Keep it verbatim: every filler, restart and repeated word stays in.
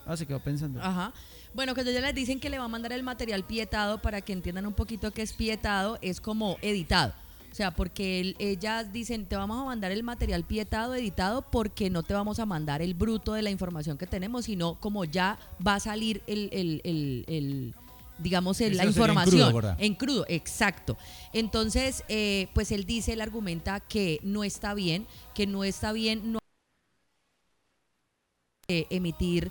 Ah, se quedó pensando. Ajá. Bueno, cuando ya les dicen que le va a mandar el material pietado, para que entiendan un poquito qué es pietado, es como editado. O sea, porque el- ellas dicen, te vamos a mandar el material pietado, editado, porque no te vamos a mandar el bruto de la información que tenemos, sino como ya va a salir el, el, el, el digamos, el- la Eso sería en información. crudo, ¿verdad? En crudo, exacto. Entonces, eh, pues él dice, él argumenta que no está bien, que no está bien no eh, emitir